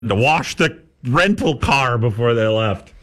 to wash the rental car before they left.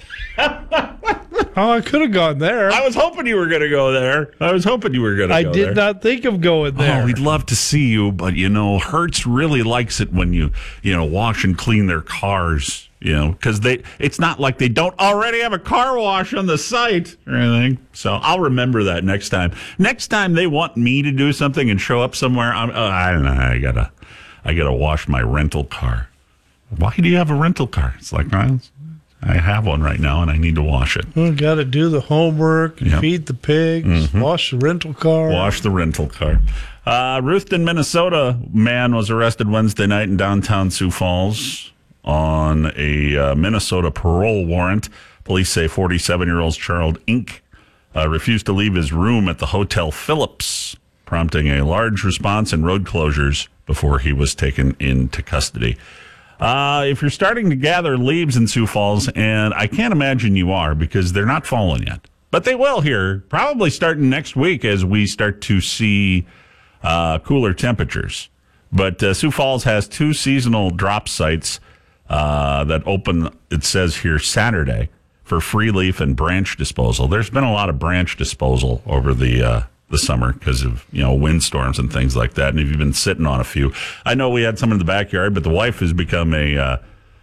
Oh, I could have gone there. I was hoping you were going to go there. I did not think of going there. Oh, we'd love to see you, but, Hertz really likes it when you wash and clean their cars, because it's not like they don't already have a car wash on the site or anything. So I'll remember that next time. Next time they want me to do something and show up somewhere, I don't know, I gotta wash my rental car. Why do you have a rental car? It's like, I have one right now, and I need to wash it. Got to do the homework, feed the pigs, wash the rental car. Wash the rental car. Ruthven, Minnesota man was arrested Wednesday night in downtown Sioux Falls on a Minnesota parole warrant. Police say 47-year-old Charles Inc. Refused to leave his room at the Hotel Phillips, prompting a large response and road closures before he was taken into custody. If you're starting to gather leaves in Sioux Falls, and I can't imagine you are because they're not falling yet, but they will here, probably starting next week as we start to see cooler temperatures. But Sioux Falls has 2 seasonal drop sites that open, it says here, Saturday for free leaf and branch disposal. There's been a lot of branch disposal over the summer because of, windstorms and things like that. And if you've been sitting on a few, I know we had some in the backyard, but the wife has become a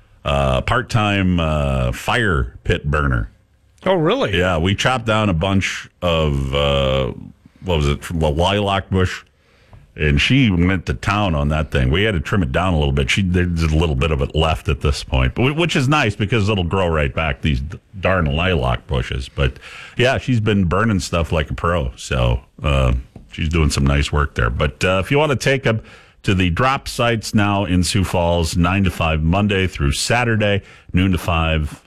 part-time fire pit burner. Oh, really? Yeah, we chopped down a bunch of, the lilac bush, and she went to town on that thing. We had to trim it down a little bit. There's a little bit of it left at this point, which is nice because it'll grow right back, these darn lilac bushes. But, yeah, she's been burning stuff like a pro, so she's doing some nice work there. But if you want to take them to the drop sites now in Sioux Falls, 9 to 5 Monday through Saturday, noon to 5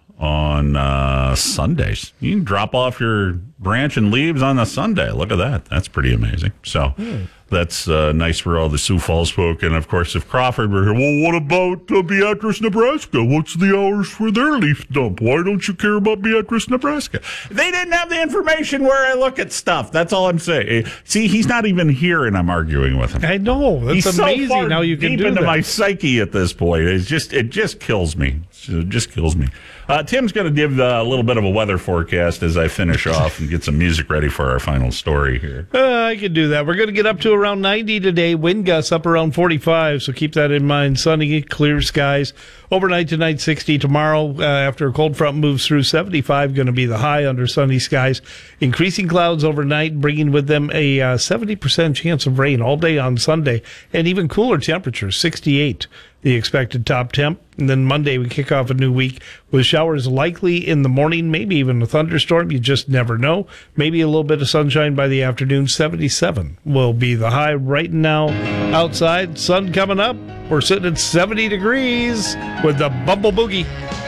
on Sundays. You can drop off your branch and leaves on a Sunday. Look at that. That's pretty amazing. So that's nice for all the Sioux Falls folk. And, of course, if Crawford were here, well, what about Beatrice, Nebraska? What's the hours for their leaf dump? Why don't you care about Beatrice, Nebraska? They didn't have the information where I look at stuff. That's all I'm saying. See, he's not even here, and I'm arguing with him. I know. That's he's amazing so far how you can deep do into that. my psyche at this point. It just kills me. It just kills me. Tim's going to give a little bit of a weather forecast as I finish off and get some music ready for our final story here. I can do that. We're going to get up to around 90 today. Wind gusts up around 45, so keep that in mind. Sunny, clear skies. Overnight tonight, 60. Tomorrow, after a cold front moves through, 75 going to be the high under sunny skies. Increasing clouds overnight, bringing with them a 70% chance of rain all day on Sunday, and even cooler temperatures, 68. The expected top temp. And then Monday, we kick off a new week with showers likely in the morning, maybe even a thunderstorm. You just never know. Maybe a little bit of sunshine by the afternoon. 77 will be the high right now. Outside, sun coming up. We're sitting at 70 degrees with the Bumble Boogie.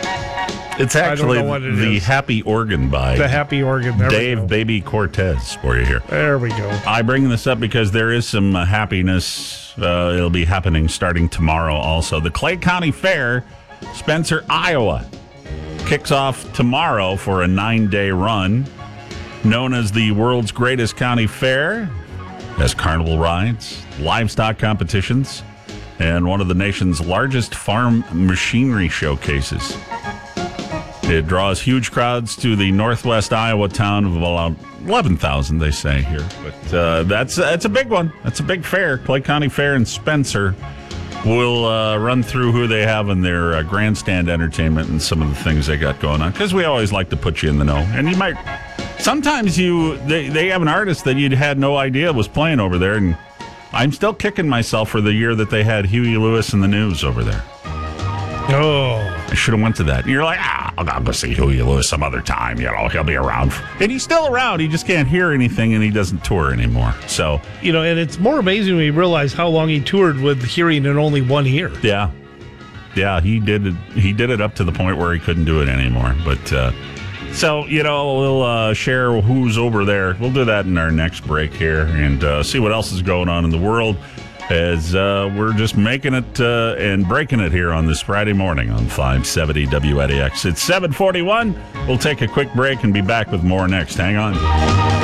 It's actually the Happy Organ by the Happy Organ. There Dave Baby Cortez for you here. There we go. I bring this up because there is some happiness. It'll be happening starting tomorrow also. The Clay County Fair, Spencer, Iowa, kicks off tomorrow for a 9-day run. Known as the world's greatest county fair, has carnival rides, livestock competitions, and one of the nation's largest farm machinery showcases. It draws huge crowds to the northwest Iowa town of about 11,000, they say here. But that's a big one. That's a big fair. Clay County Fair in Spencer. We'll run through who they have in their grandstand entertainment and some of the things they got going on, because we always like to put you in the know. And you might... Sometimes they have an artist that you'd had no idea was playing over there, and I'm still kicking myself for the year that they had Huey Lewis in the news over there. Oh. I should have went to that. And you're like, I'll go see Huey Lewis some other time. He'll be around. And he's still around. He just can't hear anything, and he doesn't tour anymore. So, and it's more amazing when you realize how long he toured with hearing in only one ear. Yeah. Yeah, he did it up to the point where he couldn't do it anymore. But, so, we'll share who's over there. We'll do that in our next break here and see what else is going on in the world as we're just making it and breaking it here on this Friday morning on 570 WADX. It's 7:41. We'll take a quick break and be back with more next. Hang on.